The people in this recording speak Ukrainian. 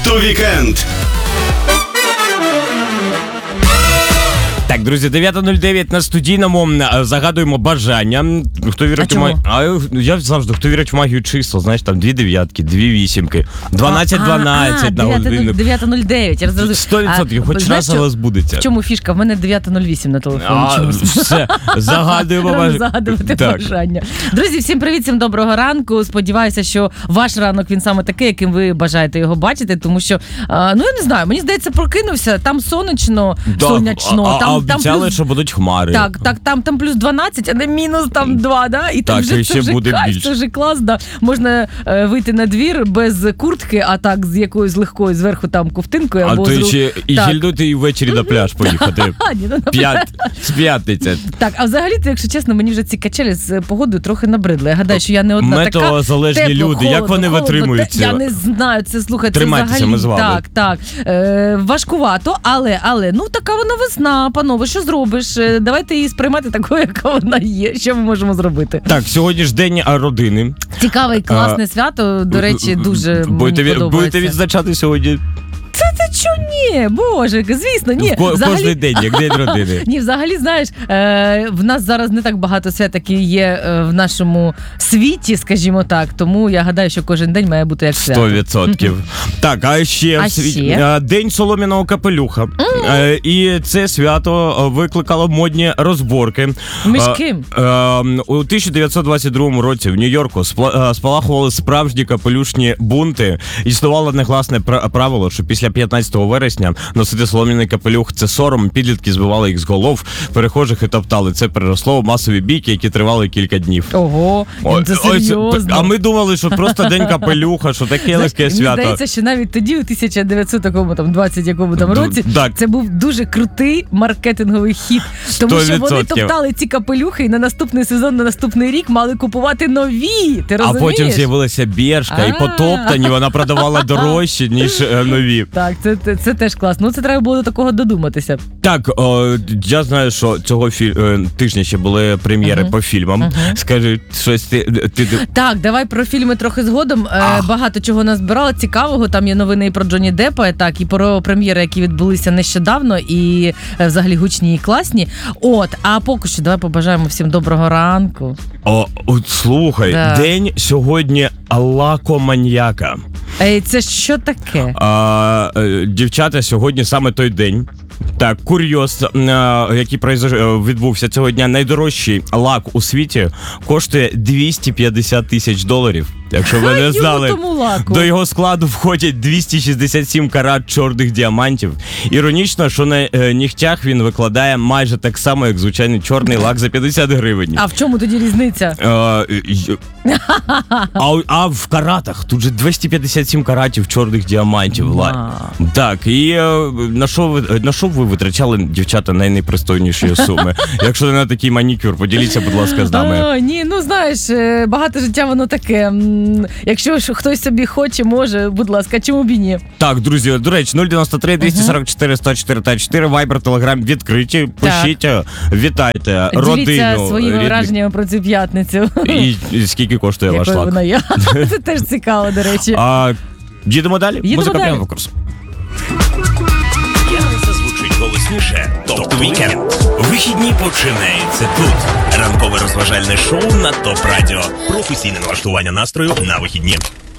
Тобто вікенд. Так, друзі, 9:09 на студійному. Загадуємо бажання. Хто вірить у магію? Я завжди, хто вірить в магію чисел, знаєш, там 2 дев'ятки, 2 вісімки, 12-12 на годинник. 9:09, я зрозумів. 100%, хоч раз але збудеться. В чому фішка? В мене 9:08 на телефоні. Все, загадуємо бажання. Загадувати бажання. Друзі, всім привіт, всім доброго ранку. Сподіваюся, що ваш ранок, він саме такий, яким ви бажаєте його бачити, тому що, я не знаю, мені здається, прокинувся, там сонячно, там обіцяли, плюс... що будуть хмари. Так, там плюс 12, а не мінус там 2, да? І так, вже, і ще буде більше. Це вже клас, да. Можна вийти на двір без куртки, а так з якоюсь легкою зверху там ковтинкою. А то ще і гільнути і ввечері на пляж поїхати. З п'ятниця. Так, а взагалі-то, якщо чесно, мені вже ці качелі з погодою трохи набридли. Я гадаю, що я не одна така. Метеозалежні люди, як вони витримуються? Я не знаю, це, слухайте, тримайтеся, ми з вами. Так. Важкувато, але, ну така вона весна, панове, що зробиш? Давайте її сприймати такою, яка вона є. Що ми можемо зробити? Так, сьогодні ж день родини. Цікаве, класне свято, до речі, дуже мені подобається. Будете відзначати сьогодні? Це чого ні? Боже, звісно, ні. Кожний день, як день родини. Ні, взагалі, знаєш, в нас зараз не так багато свят, які є в нашому світі, скажімо так, тому я гадаю, що кожен день має бути як свято. 100%. Так, а ще в світі День солом'яного капелюха. І це свято викликало модні розборки. Між ким? У 1922 році в Нью-Йорку спалахували справжні капелюшні бунти. Існувало негласне правило, що після 15 вересня носити солом'яний капелюх – це сором, підлітки збивали їх з голов, перехожих і топтали. Це переросло в масові бійки, які тривали кілька днів. Ого, це серйозно. А ми думали, що просто День капелюха, що таке легке свято. Мені здається, що навіть тоді, у 1920 році, це був дуже крутий маркетинговий хід. Тому що вони топтали ці капелюхи і на наступний сезон, на наступний рік мали купувати нові. Ти розумієш? А потім з'явилася Бершка, і потоптані вона продавала дорожче, ніж нові. Так, це теж класно. Ну, це треба було до такого додуматися. Так, я знаю, що цього тижня ще були прем'єри по фільмам. Скажи, щось ти... Так, давай про фільми трохи згодом. Багато чого нас збирало цікавого. Там є новини і про Джонні Деппа, так, і про прем'єри, які відбулися нещодавно, і взагалі гучні і класні. А поки що давай побажаємо всім доброго ранку. Слухай, день сьогодні лакоманьяка. Це що таке? Дівчата, сьогодні саме той день. Так, курйоз, який відбувся цього дня, найдорожчий лак у світі коштує $250,000. Якщо ви не знали, до його складу входять 267 карат чорних діамантів. Іронічно, що на нігтях він викладає майже так само, як звичайний чорний лак за 50 гривень. А в чому тоді різниця? А в каратах, тут же 257 каратів чорних діамантів. Так, і на що ви витрачали, дівчата, найпристойніші суми? Якщо не на такий манікюр, поділіться, будь ласка, з нами. Ні, ну знаєш, багато життя воно таке. Якщо хтось собі хоче, може, будь ласка, чому б і ні? Так, друзі, до речі, 093 244 104 та 4, Viber, Telegram відкриті. Пишіть, вітайте родину. Діліться своїми враженнями про цю п'ятницю. І скільки коштує ваш лак? Вона є. Це теж цікаво, до речі. Їдемо далі? Музика прямо в курс. Це звучить голосніше. Тобто вікенд. Вихідні починаються тут. Ранкове розважальне шоу на ТОП Радіо. Професійне налаштування настрою на вихідні.